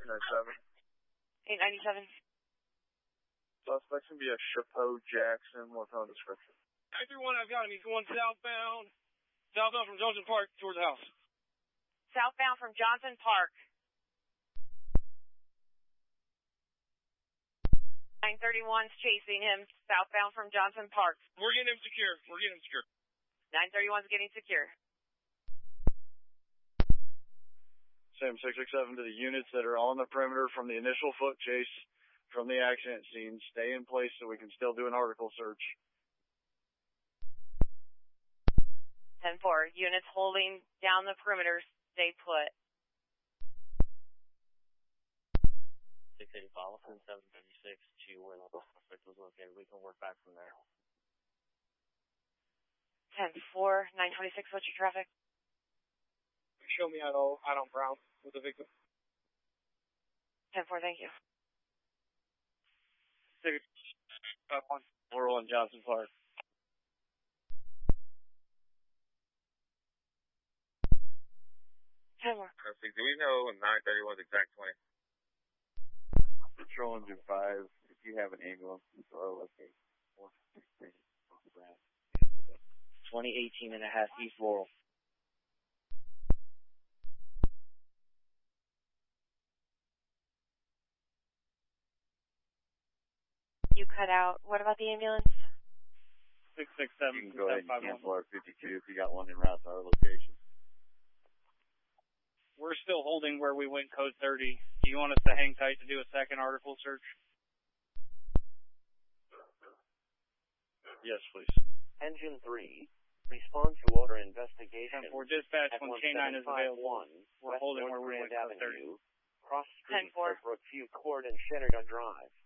897. 897. Suspect can be a Chapeau Jackson. What's on description? 931, I've got him. He's going southbound. Southbound from Johnson Park towards the house. Southbound from Johnson Park. 931's chasing him southbound from Johnson Park. We're getting him secure. 931's getting secure. Sam 667 to the units that are on the perimeter from the initial foot chase from the accident scene. Stay in place so we can still do an article search. 10-4. Units holding down the perimeter. Stay put. 685 from 736 to where the suspect was located. We can work back from there. 10-4. 926. What's your traffic? Show me out on Brown with the victim. 10-4. Thank you. 651. We're on Johnson Park. 10 more. Perfect. Do we know 931's exact 20? Patrol engine 5, if you have an ambulance, or locate 2018 and a half East Laurel. You cut out. What about the ambulance? 667. You can go ahead and cancel our 52 if you got one en route to our location. We're still holding where we went code 30. Do you want us to hang tight to do a second article search? Yes, please. Engine 3, respond to order investigation. 10-4 dispatch when K9 is available. We're holding where we went code 30. Cross street 10-4. Brookview Court and Shenandoah Drive.